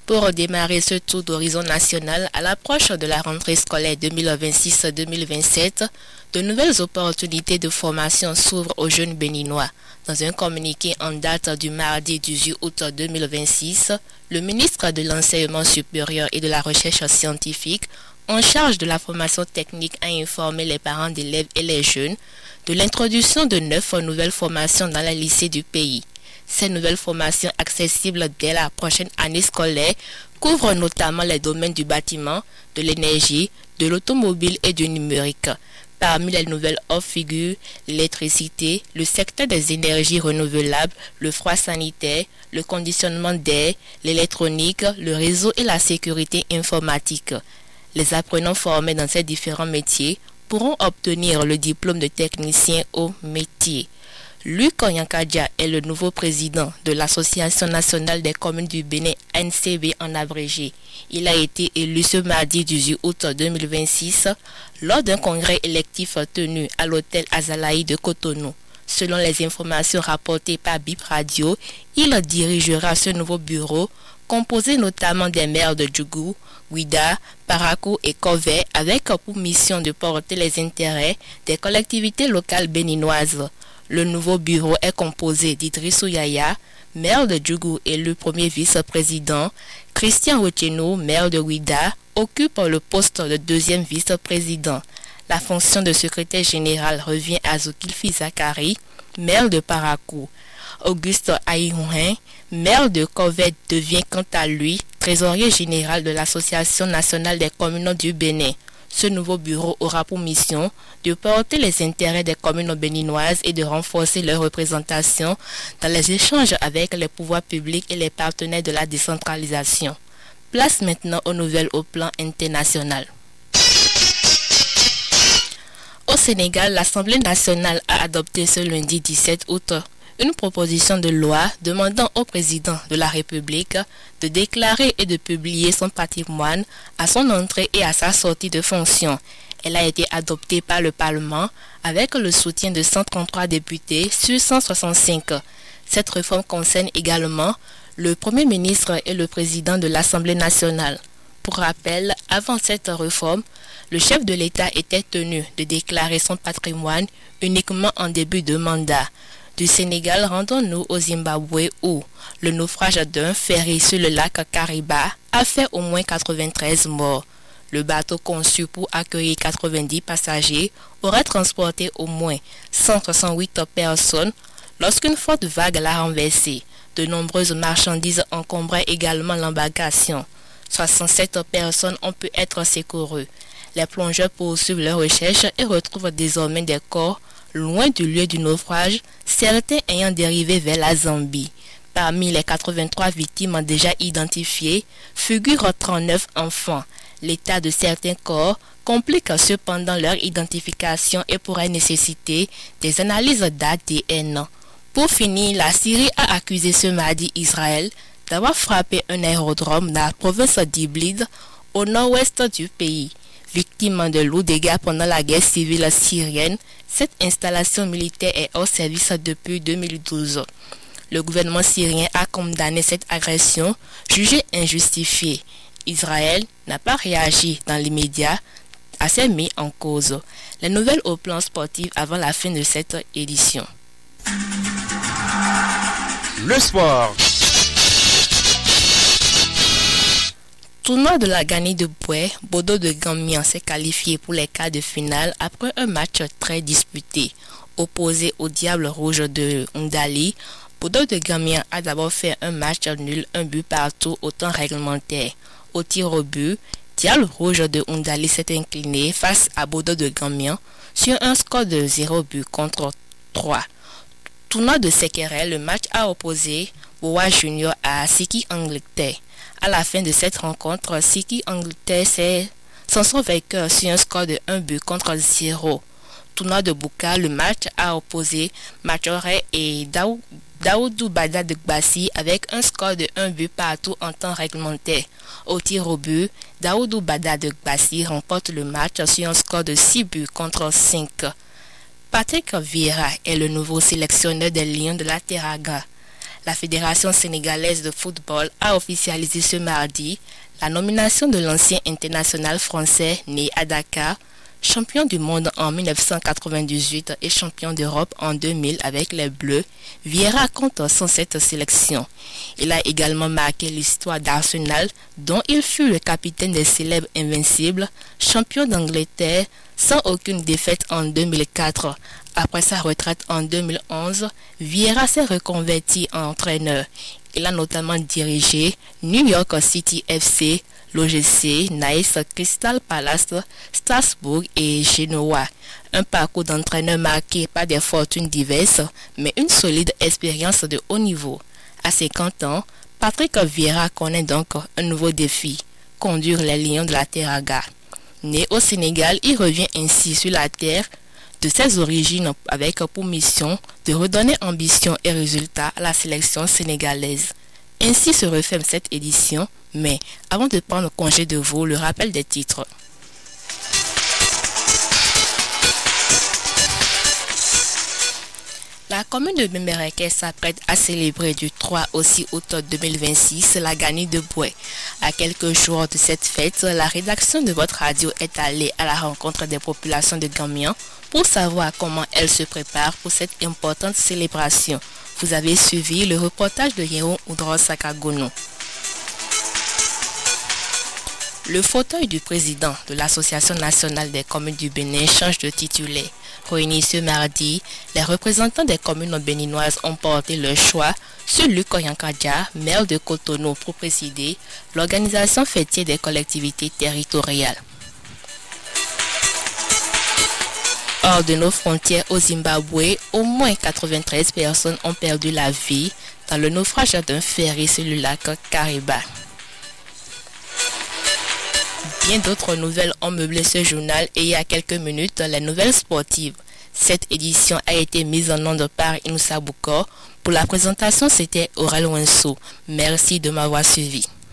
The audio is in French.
Pour démarrer ce tour d'horizon national à l'approche de la rentrée scolaire 2026-2027, de nouvelles opportunités de formation s'ouvrent aux jeunes béninois. Dans un communiqué en date du mardi 18 août 2026, le ministre de l'Enseignement supérieur et de la Recherche scientifique, en charge de la formation technique, a informé les parents d'élèves et les jeunes de l'introduction de 9 nouvelles formations dans les lycées du pays. Ces nouvelles formations accessibles dès la prochaine année scolaire couvrent notamment les domaines du bâtiment, de l'énergie, de l'automobile et du numérique. Parmi les nouvelles offres figurent l'électricité, le secteur des énergies renouvelables, le froid sanitaire, le conditionnement d'air, l'électronique, le réseau et la sécurité informatique. Les apprenants formés dans ces différents métiers pourront obtenir le diplôme de technicien au métier. Luc Onyankadia est le nouveau président de l'Association nationale des communes du Bénin, NCB en abrégé. Il a été élu ce mardi 18 août 2026 lors d'un congrès électif tenu à l'hôtel Azalaï de Cotonou. Selon les informations rapportées par BIP Radio, il dirigera ce nouveau bureau composé notamment des maires de Djougou, Ouida, Parakou et Kové avec pour mission de porter les intérêts des collectivités locales béninoises. Le nouveau bureau est composé d'Idrissou Yaya, maire de Djougou et le premier vice-président. Christian Rochenou, maire de Ouida, occupe le poste de deuxième vice-président. La fonction de secrétaire général revient à Zoukilfi Zakari, maire de Parakou. Auguste Aïhouin, maire de Kovet, devient quant à lui trésorier général de l'Association nationale des communes du Bénin. Ce nouveau bureau aura pour mission de porter les intérêts des communes béninoises et de renforcer leur représentation dans les échanges avec les pouvoirs publics et les partenaires de la décentralisation. Place maintenant aux nouvelles au plan international. Au Sénégal, l'Assemblée nationale a adopté ce lundi 17 août une proposition de loi demandant au président de la République de déclarer et de publier son patrimoine à son entrée et à sa sortie de fonction. Elle a été adoptée par le Parlement avec le soutien de 133 députés sur 165. Cette réforme concerne également le Premier ministre et le président de l'Assemblée nationale. Pour rappel, avant cette réforme, le chef de l'État était tenu de déclarer son patrimoine uniquement en début de mandat. Du Sénégal, rendons-nous au Zimbabwe où le naufrage d'un ferry sur le lac Kariba a fait au moins 93 morts. Le bateau conçu pour accueillir 90 passagers aurait transporté au moins 168 personnes lorsqu'une forte vague l'a renversé. De nombreuses marchandises encombraient également l'embarcation. 67 personnes ont pu être secourues. Les plongeurs poursuivent leurs recherches et retrouvent désormais des corps loin du lieu du naufrage, certains ayant dérivé vers la Zambie. Parmi les 83 victimes déjà identifiées, figurent 39 enfants. L'état de certains corps complique cependant leur identification et pourrait nécessiter des analyses d'ADN. Pour finir, la Syrie a accusé ce mardi Israël d'avoir frappé un aérodrome dans la province d'Idlib, au nord-ouest du pays. Victime de lourds dégâts pendant la guerre civile syrienne, cette installation militaire est hors service depuis 2012. Le gouvernement syrien a condamné cette agression, jugée injustifiée. Israël n'a pas réagi dans l'immédiat à ces mis en cause. Les nouvelles au plan sportif avant la fin de cette édition. Le sport. Tournoi de la Gagny de Boué, Bodo de Gambien s'est qualifié pour les quarts de finale après un match très disputé. Opposé au Diable Rouge de Ndali, Bodo de Gambien a d'abord fait un match nul, un but partout au temps réglementaire. Au tir au but, Diable Rouge de Ndali s'est incliné face à Bodo de Gambien sur un score de 0 but contre 3. Tournoi de Sekere, le match a opposé Boa Junior à Siki Angleterre. À la fin de cette rencontre, Siki Angleterre s'en sort vainqueur sur un score de 1 but contre 0. Tournoi de Bouka, le match a opposé Machore et Daoudou Bada de Gbassi avec un score de 1 but partout en temps réglementaire. Au tir au but, Daoudou Bada de Gbassi remporte le match sur un score de 6 buts contre 5. Patrick Vieira est le nouveau sélectionneur des Lions de la Teranga. La Fédération sénégalaise de football a officialisé ce mardi la nomination de l'ancien international français né à Dakar, champion du monde en 1998 et champion d'Europe en 2000 avec les Bleus. Vieira compte 107 sélections. Il a également marqué l'histoire d'Arsenal, dont il fut le capitaine des célèbres Invincibles, champion d'Angleterre, sans aucune défaite en 2004. Après sa retraite en 2011, Vieira s'est reconverti en entraîneur. Il a notamment dirigé New York City FC, l'OGC, Nice, Crystal Palace, Strasbourg et Genoa. Un parcours d'entraîneur marqué par des fortunes diverses, mais une solide expérience de haut niveau. À 50 ans, Patrick Vieira connaît donc un nouveau défi, conduire les Lions de la Teranga. Né au Sénégal, il revient ainsi sur la terre de ses origines avec pour mission de redonner ambition et résultats à la sélection sénégalaise. Ainsi se referme cette édition, mais avant de prendre congé de vous, le rappel des titres. La commune de Bembereke s'apprête à célébrer du 3 au 6 août 2026 la Gani de Boué. À quelques jours de cette fête, la rédaction de votre radio est allée à la rencontre des populations de Gambien pour savoir comment elles se préparent pour cette importante célébration. Vous avez suivi le reportage de Yéon Oudros Sakagono. Le fauteuil du président de l'Association nationale des communes du Bénin change de titulaire. Réunis ce mardi, les représentants des communes béninoises ont porté leur choix sur Luc Oyankadja, maire de Cotonou, pour présider l'organisation fêtière des collectivités territoriales. Hors de nos frontières au Zimbabwe, au moins 93 personnes ont perdu la vie dans le naufrage d'un ferry sur le lac Kariba. Bien d'autres nouvelles ont meublé ce journal et il y a quelques minutes, les nouvelles sportives. Cette édition a été mise en onde par Inoussa Boukor. Pour la présentation, c'était Aurel Wenso. Merci de m'avoir suivi.